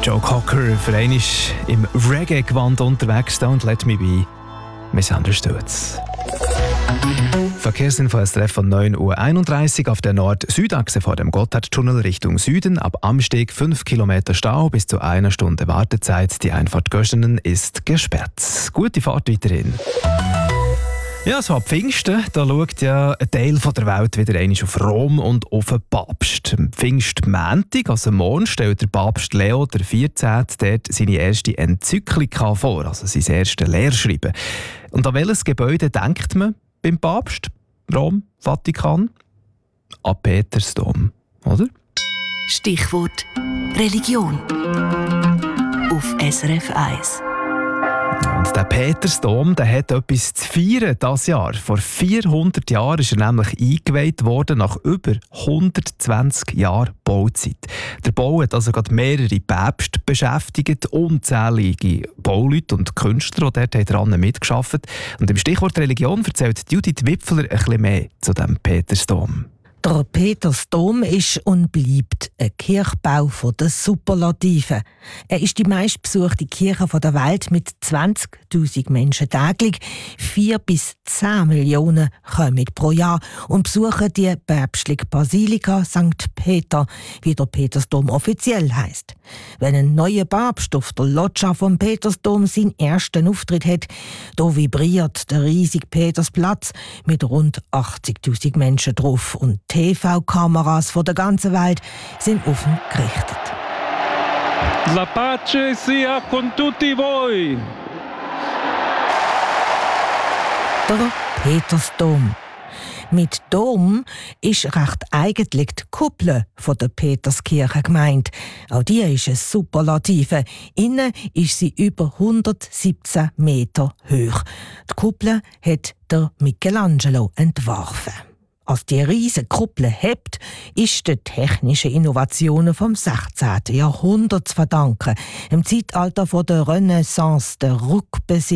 Joe Cocker für einmal im Reggae-Gewand unterwegs. Don't let me be misunderstood. Verkehrsinfo SRF von 9.31 Uhr auf der Nord-Süd-Achse vor dem Gotthardtunnel Richtung Süden. Ab Amsteg 5 Kilometer Stau, bis zu 1 Stunde Wartezeit. Die Einfahrt Göschenen ist gesperrt. Gute Fahrt weiterhin. Ja, so ab Pfingsten, da schaut ja ein Teil der Welt wieder einmal auf Rom und auf den Papst. Am Pfingstmontag, also morgen, stellt der Papst Leo XIV. Dort seine erste Enzyklika vor, also sein erstes Lehrschreiben. Und an welches Gebäude denkt man beim Papst? Rom, Vatikan? An Petersdom, oder? Stichwort Religion auf SRF 1. Und der Petersdom, der hat etwas zu feiern dieses Jahr. Vor 400 Jahren ist er nämlich eingeweiht worden, nach über 120 Jahren Bauzeit. Der Bau hat also gerade mehrere Päpste beschäftigt, unzählige Bauleute und Künstler, die dort daran mitgearbeitet haben. Und im Stichwort Religion erzählt Judith Wipfler ein bisschen mehr zu diesem Petersdom. Der Petersdom ist und bleibt ein Kirchbau von den Superlativen. Er ist die meistbesuchte Kirche der Welt mit 20'000 Menschen täglich. 4 bis 10 Millionen kommen pro Jahr und besuchen die päpstliche Basilika St. Peter, wie der Petersdom offiziell heisst. Wenn ein neuer Papst auf der Loggia vom Petersdom seinen ersten Auftritt hat, da vibriert der riesige Petersplatz mit rund 80'000 Menschen drauf und TV-Kameras von der ganzen Welt sind auf ihn gerichtet. La pace sia con tutti voi. Der Petersdom. Mit Dom ist recht eigentlich die Kuppel von der Peterskirche gemeint. Auch die ist eine Superlative. Innen ist sie über 117 Meter hoch. Die Kuppel hat der Michelangelo entworfen. Als die riesige Kuppel hebt, ist den technischen Innovationen vom 16. Jahrhundert zu verdanken. Im Zeitalter der Renaissance, der Rückbesinnung